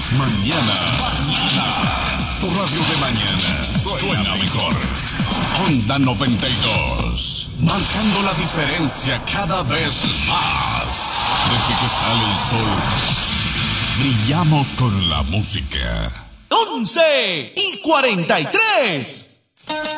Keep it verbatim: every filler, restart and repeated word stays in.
Mañana, mañana, tu radio de mañana suena mejor. Onda noventa y dos, marcando la diferencia cada vez más. Desde que sale el sol, brillamos con la música. once y cuarenta y tres.